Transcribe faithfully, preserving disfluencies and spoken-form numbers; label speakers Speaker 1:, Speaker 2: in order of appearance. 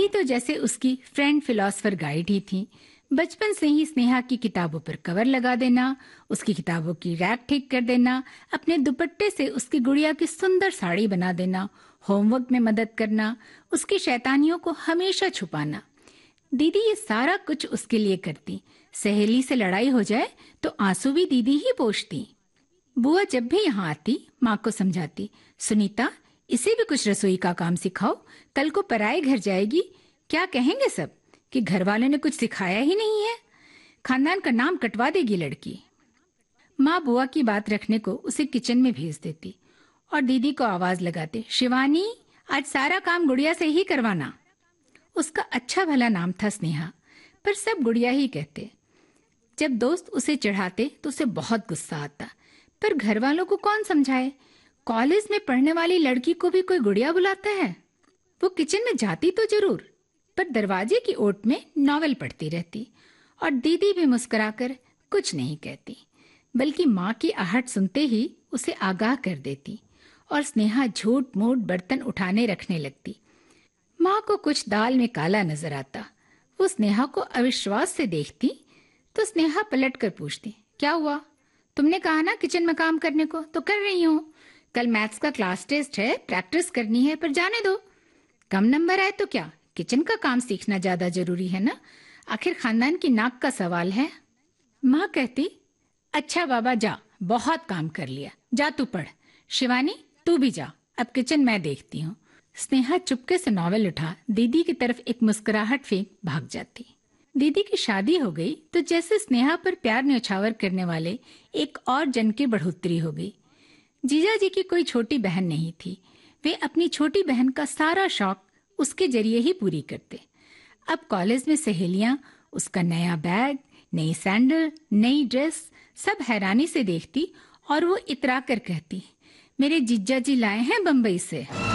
Speaker 1: दीदी तो जैसे उसकी फ्रेंड फिलोसफर गाइड ही थी। बचपन से ही स्नेहा की किताबों पर कवर लगा देना, उसकी किताबों की रैक ठीक कर देना, अपने दुपट्टे से उसकी गुड़िया की सुंदर साड़ी बना देना, होमवर्क में मदद करना, उसकी शैतानियों को हमेशा छुपाना। दीदी ये सारा कुछ उसके लिए करती। सहेली से लड़ाई हो जाए तो आंसू भी दीदी ही पोंछती। बुआ जब भी यहाँ आती माँ को समझाती, सुनीता इसे भी कुछ रसोई का काम सिखाओ, कल को पराए घर जाएगी, क्या कहेंगे सब कि घर वालों ने कुछ सिखाया ही नहीं है, खानदान का नाम कटवा देगी लड़की। माँ बुआ की बात रखने को उसे किचन में भेज देती और दीदी को आवाज लगाते, शिवानी आज सारा काम गुड़िया से ही करवाना। उसका अच्छा भला नाम था स्नेहा, पर सब गुड़िया ही कहते। जब दोस्त उसे चढ़ाते तो उसे बहुत गुस्सा आता, पर घर वालों को कौन समझाए, कॉलेज में पढ़ने वाली लड़की को भी कोई गुड़िया बुलाता है। वो किचन में जाती तो जरूर, पर दरवाजे की ओट में नॉवेल पढ़ती रहती और दीदी भी मुस्कुराकर कुछ नहीं कहती, बल्कि माँ की आहट सुनते ही उसे आगाह कर देती और स्नेहा झूठ मूठ बर्तन उठाने रखने लगती। माँ को कुछ दाल में काला नजर आता। वो स्नेहा को अविश्वास से देखती तो स्नेहा पलट कर पूछती, क्या हुआ, तुमने कहा ना किचन में काम करने को, तो कर रही हूँ। कल मैथ्स का क्लास टेस्ट है, प्रैक्टिस करनी है, पर जाने दो, कम नंबर आए तो क्या, किचन का काम सीखना ज्यादा जरूरी है ना, आखिर खानदान की नाक का सवाल है। माँ कहती, अच्छा बाबा जा, बहुत काम कर लिया, जा तू पढ़, शिवानी तू भी जा, अब किचन मैं देखती हूँ। स्नेहा चुपके से नॉवेल उठा दीदी की तरफ एक मुस्कुराहट फेंक भाग जाती। दीदी की शादी हो गई तो जैसे स्नेहा पर प्यार न्यौछावर करने वाले एक और जन की बढ़ोतरी हो गई। जीजा जी की कोई छोटी बहन नहीं थी, वे अपनी छोटी बहन का सारा शौक उसके जरिए ही पूरी करते। अब कॉलेज में सहेलियां उसका नया बैग, नई सैंडल, नई ड्रेस सब हैरानी से देखती और वो इतरा कर कहती, मेरे जीजा जी लाए हैं बम्बई से।